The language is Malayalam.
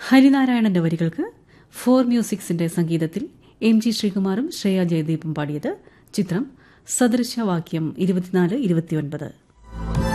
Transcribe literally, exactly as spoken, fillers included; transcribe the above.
ഹരിനാരായണന്റെ വരികൾക്ക് ഫോർ മ്യൂസിക്സിന്റെ സംഗീതത്തിൽ എം ജി ശ്രീകുമാറും ശ്രേയ ജയദീപും പാടിയത്. ചിത്രം സദൃശവാക്യം ഇരുപത്തിനാല് ഇരുപത്തിയൊൻപത്.